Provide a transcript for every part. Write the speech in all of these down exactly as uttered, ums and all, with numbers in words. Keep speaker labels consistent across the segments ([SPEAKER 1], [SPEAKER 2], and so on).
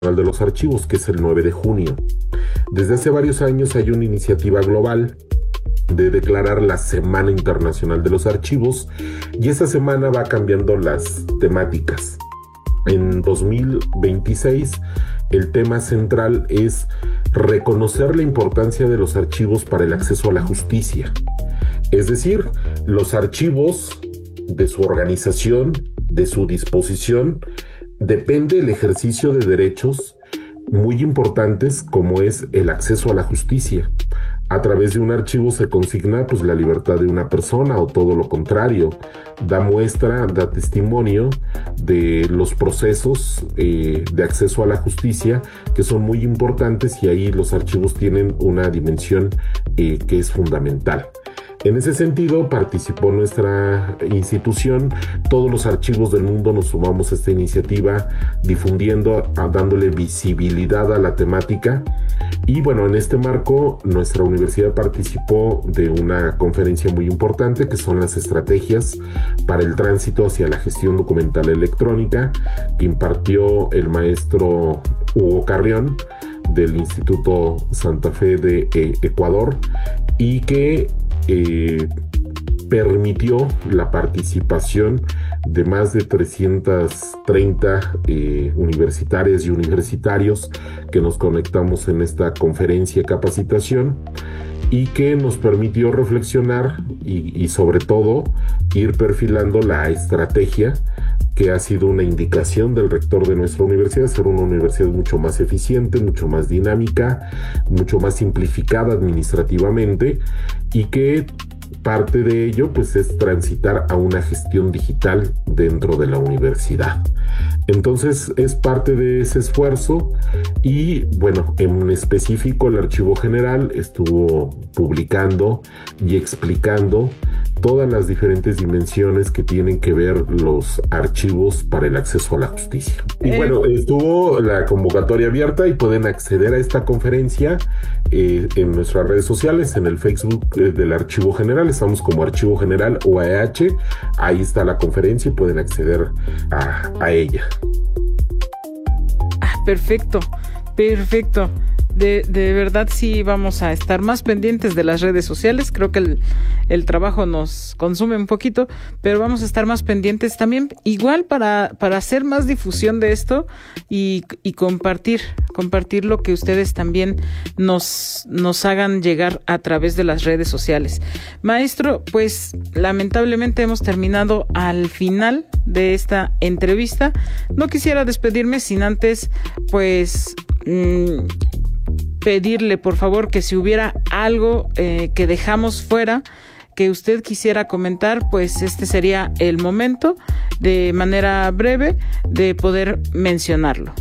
[SPEAKER 1] de los Archivos, que es el nueve de junio. Desde hace varios años hay una iniciativa global de declarar la Semana Internacional de los Archivos, y esta semana va cambiando las temáticas. En dos mil veintiséis el tema central es reconocer la importancia de los archivos para el acceso a la justicia. Es decir, los archivos, de su organización, de su disposición, depende el ejercicio de derechos muy importantes, como es el acceso a la justicia. A través de un archivo se consigna pues la libertad de una persona, o todo lo contrario, da muestra, da testimonio de los procesos eh, de acceso a la justicia, que son muy importantes, y ahí los archivos tienen una dimensión eh, que es fundamental. En ese sentido, participó nuestra institución. Todos los archivos del mundo nos sumamos a esta iniciativa, difundiendo, dándole visibilidad a la temática. Y bueno, en este marco, nuestra universidad participó de una conferencia muy importante, que son las estrategias para el tránsito hacia la gestión documental electrónica, que impartió el maestro Hugo Carrión, del Instituto Santa Fe de eh, Ecuador, y que Eh, permitió la participación de más de trescientas treinta eh, universitarias y universitarios que nos conectamos en esta conferencia capacitación, y que nos permitió reflexionar y, y sobre todo ir perfilando la estrategia, que ha sido una indicación del rector de nuestra universidad, ser una universidad mucho más eficiente, mucho más dinámica, mucho más simplificada administrativamente, y que parte de ello pues es transitar a una gestión digital dentro de la universidad. Entonces es parte de ese esfuerzo, y bueno, en específico el Archivo General estuvo publicando y explicando todas las diferentes dimensiones que tienen que ver los archivos para el acceso a la justicia. Y eh, bueno, estuvo la convocatoria abierta, y pueden acceder a esta conferencia eh, en nuestras redes sociales, en el Facebook eh, del Archivo General. Estamos como Archivo General U A E H. Ahí está la conferencia y pueden acceder a, a ella.
[SPEAKER 2] Ah, perfecto, perfecto. De, de verdad sí vamos a estar más pendientes de las redes sociales. Creo que el, el trabajo nos consume un poquito, pero vamos a estar más pendientes también, igual para, para hacer más difusión de esto y, y compartir, compartir lo que ustedes también nos, nos hagan llegar a través de las redes sociales. Maestro, pues lamentablemente hemos terminado al final de esta entrevista. No quisiera despedirme sin antes, pues... Mmm, pedirle por favor que si hubiera algo eh, que dejamos fuera, que usted quisiera comentar, pues este sería el momento, de manera breve, de poder mencionarlo.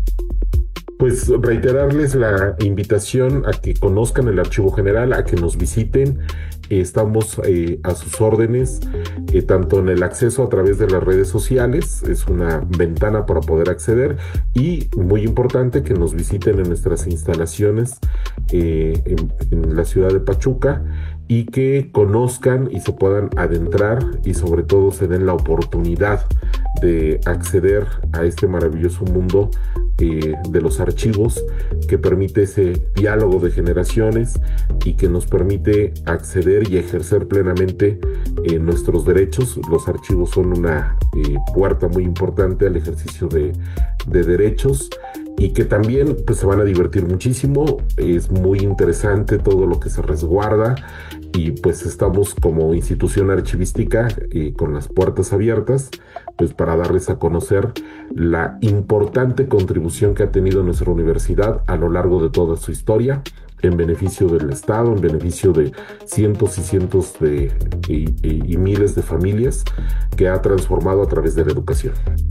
[SPEAKER 1] Pues reiterarles la invitación a que conozcan el Archivo General, a que nos visiten. Estamos eh, a sus órdenes, eh, tanto en el acceso a través de las redes sociales, es una ventana para poder acceder, y muy importante que nos visiten en nuestras instalaciones eh, en, en la ciudad de Pachuca, y que conozcan y se puedan adentrar, y sobre todo se den la oportunidad de acceder a este maravilloso mundo eh, de los archivos, que permite ese diálogo de generaciones y que nos permite acceder y ejercer plenamente eh, nuestros derechos. Los archivos son una eh, puerta muy importante al ejercicio de, de derechos, y que también pues se van a divertir muchísimo. Es muy interesante todo lo que se resguarda, y pues estamos como institución archivística eh, con las puertas abiertas, pues para darles a conocer la importante contribución que ha tenido nuestra universidad a lo largo de toda su historia, en beneficio del Estado, en beneficio de cientos y cientos de y, y, y miles de familias, que ha transformado a través de la educación.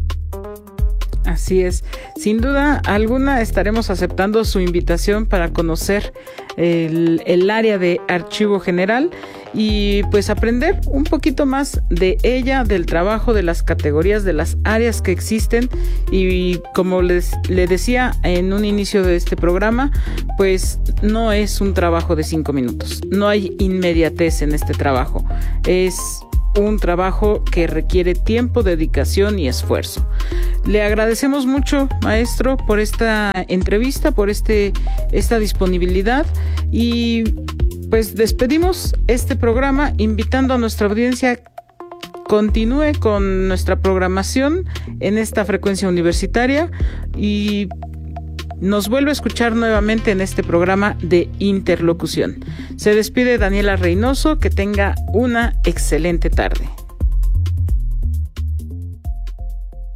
[SPEAKER 2] Así es, sin duda alguna estaremos aceptando su invitación para conocer el, el área de Archivo General y pues aprender un poquito más de ella, del trabajo, de las categorías, de las áreas que existen. Y como les le decía en un inicio de este programa, pues no es un trabajo de cinco minutos, no hay inmediatez en este trabajo, es un trabajo que requiere tiempo, dedicación y esfuerzo. Le agradecemos mucho, maestro, por esta entrevista, por este esta disponibilidad, y pues despedimos este programa invitando a nuestra audiencia continúe con nuestra programación en esta frecuencia universitaria y nos vuelve a escuchar nuevamente en este programa de Interlocución. Se despide Daniela Reynoso, que tenga una excelente tarde.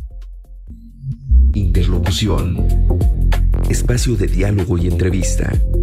[SPEAKER 3] Interlocución, espacio de diálogo y entrevista